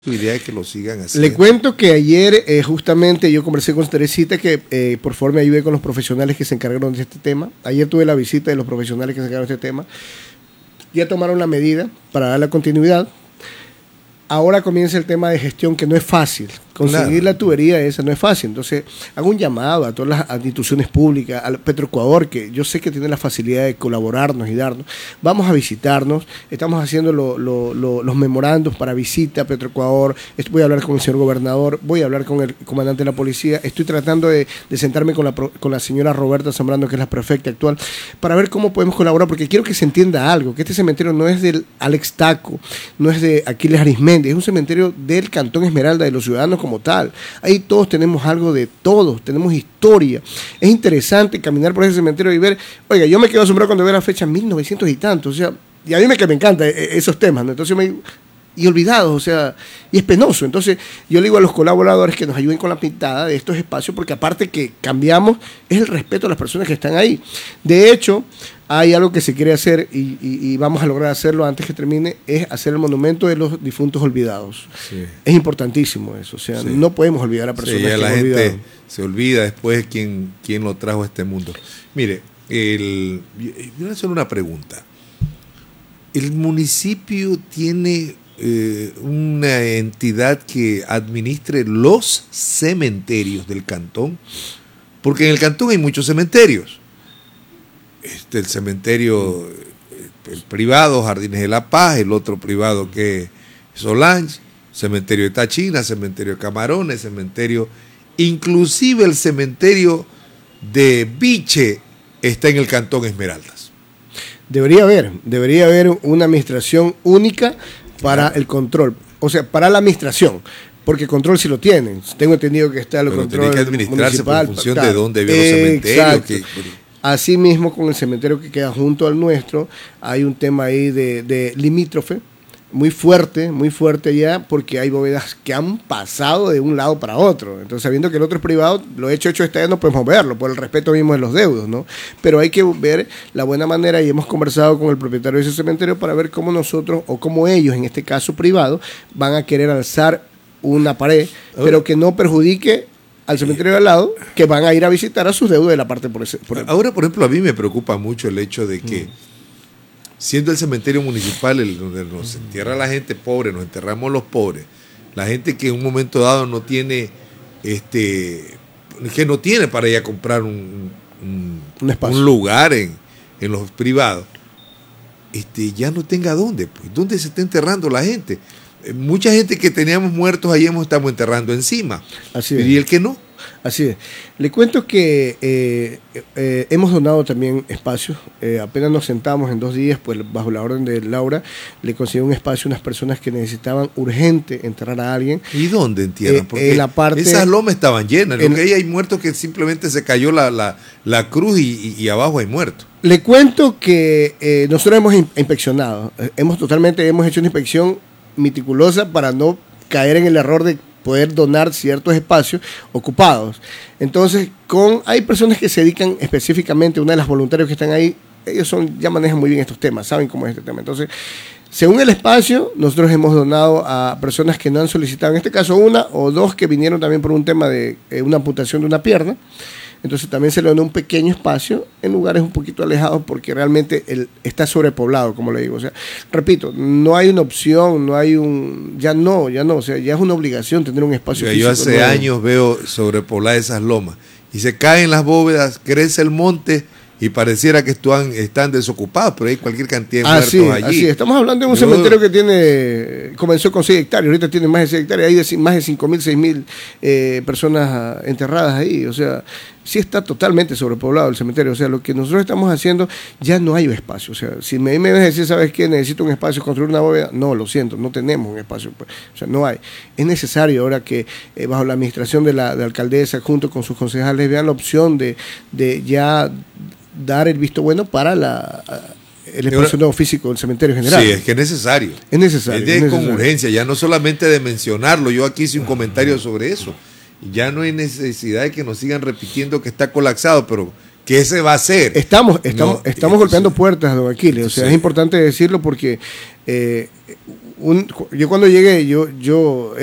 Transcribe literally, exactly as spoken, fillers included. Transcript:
Idea de que lo sigan haciendo. Le cuento que ayer eh, justamente yo conversé con Teresita que eh, por favor me ayude con los profesionales que se encargaron de este tema. Ayer tuve la visita de los profesionales que se encargaron de este tema. Ya tomaron la medida para dar la continuidad. Ahora comienza el tema de gestión, que no es fácil. Conseguir claro. la tubería esa no es fácil. Entonces, hago un llamado a todas las instituciones públicas, al Petroecuador, que yo sé que tiene la facilidad de colaborarnos y darnos. Vamos a visitarnos. Estamos haciendo lo, lo, lo, los memorandos para visita a Petroecuador. Voy a hablar con el señor gobernador, voy a hablar con el comandante de la policía. Estoy tratando de, de sentarme con la, con la señora Roberta Zambrano, que es la prefecta actual, para ver cómo podemos colaborar, porque quiero que se entienda algo, que este cementerio no es del Alex Taco, no es de Aquiles Arismendi, es un cementerio del Cantón Esmeralda, de los ciudadanos como tal. Ahí todos tenemos algo de todos, tenemos historia. Es interesante caminar por ese cementerio y ver, oiga, yo me quedo asombrado cuando veo la fecha mil novecientos y tanto, o sea, y a mí me, que me encantan esos temas, ¿no? Entonces me y olvidados, o sea, y es penoso. Entonces yo le digo a los colaboradores que nos ayuden con la pintada de estos espacios, porque aparte que cambiamos, es el respeto a las personas que están ahí. De hecho, hay algo que se quiere hacer y, y, y vamos a lograr hacerlo antes que termine, es hacer el monumento de los difuntos olvidados. Sí. Es importantísimo eso, o sea, sí. no podemos olvidar a personas sí, ya que la han gente olvidado. Se olvida después quién, quién lo trajo a este mundo. Mire, el, yo voy a hacer una pregunta. ¿El municipio tiene eh, una entidad que administre los cementerios del cantón? Porque en el cantón hay muchos cementerios. Este, el cementerio el privado, Jardines de la Paz, el otro privado que es Solange, cementerio de Tachina, cementerio de Camarones, cementerio, inclusive el cementerio de Biche está en el Cantón Esmeraldas. Debería haber, debería haber una administración única para claro. el control, o sea, para la administración. Porque control sí lo tienen. Tengo entendido que está el Pero control tiene que administrarse municipal, por función tal. de dónde viven los cementerios. Que... Así mismo con el cementerio que queda junto al nuestro, hay un tema ahí de, de limítrofe, muy fuerte, muy fuerte allá, porque hay bóvedas que han pasado de un lado para otro. Entonces, sabiendo que el otro es privado, lo hecho hecho está, no podemos verlo, por el respeto mismo de los deudos, ¿no? Pero hay que ver la buena manera, y hemos conversado con el propietario de ese cementerio para ver cómo nosotros, o cómo ellos, en este caso privado, van a querer alzar una pared, pero que no perjudique al cementerio de al lado, que van a ir a visitar a sus deudos de la parte por ese. Por el... Ahora, por ejemplo, a mí me preocupa mucho el hecho de que, mm. siendo el cementerio municipal el donde nos entierra la gente pobre, nos enterramos los pobres, la gente que en un momento dado no tiene, este, que no tiene para ir a comprar un, un, un, un lugar en, en los privados, este, ya no tenga dónde, pues, dónde se está enterrando la gente. Mucha gente que teníamos muertos ahí hemos estamos enterrando encima. Así es. Y el que no. Así es. Le cuento que eh, eh, hemos donado también espacios. Eh, apenas nos sentamos en dos días, pues bajo la orden de Laura, le consiguió un espacio a unas personas que necesitaban urgente enterrar a alguien. ¿Y dónde entierran? Porque eh, la parte, esas lomas estaban llenas. En, ahí hay muertos que simplemente se cayó la, la, la cruz y, y, y abajo hay muertos. Le cuento que eh, nosotros hemos inspeccionado. Hemos totalmente hemos hecho una inspección meticulosa para no caer en el error de poder donar ciertos espacios ocupados. Entonces, con hay personas que se dedican específicamente, una de las voluntarios que están ahí, ellos son ya manejan muy bien estos temas, saben cómo es este tema. Entonces, según el espacio, nosotros hemos donado a personas que no han solicitado, en este caso una o dos que vinieron también por un tema de eh, una amputación de una pierna. Entonces también se le donó un pequeño espacio en lugares un poquito alejados, porque realmente el, está sobrepoblado, como le digo. O sea, repito, no hay una opción, no hay un... Ya no, ya no, o sea, ya es una obligación tener un espacio físico. Yo hace nuevo. años veo sobrepoblar esas lomas y se caen las bóvedas, crece el monte y pareciera que están, están desocupados, pero hay cualquier cantidad de así, muertos allí. Así, estamos hablando de un Yo... cementerio que tiene comenzó con seis hectáreas, ahorita tiene más de seis hectáreas, hay de, más de cinco mil, seis mil eh, personas enterradas ahí, o sea, sí está totalmente sobrepoblado el cementerio. O sea, lo que nosotros estamos haciendo, ya no hay espacio. O sea, si me, me vas a decir, ¿sabes qué? Necesito un espacio, construir una bóveda. No, lo siento, no tenemos un espacio. O sea, no hay. Es necesario ahora que eh, bajo la administración de la, de la alcaldesa, junto con sus concejales, vean la opción de, de ya dar el visto bueno para la... el espacio nuevo físico del cementerio general. Sí, es que es necesario. Es necesario. Es, de, es con necesario. urgencia, ya no solamente de mencionarlo. Yo aquí hice un comentario sobre eso. Ya no hay necesidad de que nos sigan repitiendo que está colapsado, pero ¿Qué se va a hacer? Estamos, estamos, No, estamos entonces- golpeando puertas, don Aquiles. O sea, Sí. es importante decirlo porque eh, un, yo cuando llegué, yo, yo